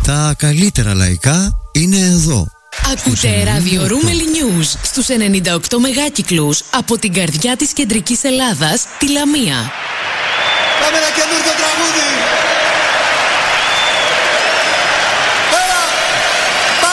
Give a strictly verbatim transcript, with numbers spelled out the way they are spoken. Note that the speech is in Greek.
Τα καλύτερα λαϊκά είναι εδώ. Ακούτε ράδιο Ρούμελι News στους ενενήντα οκτώ μεγάκυκλους από την καρδιά της κεντρικής Ελλάδας, τη Λαμία.